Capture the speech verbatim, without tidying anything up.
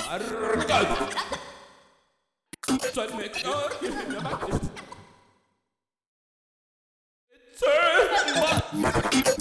Arrgad! Sonne klar, hier in der Wand ist. Zöh!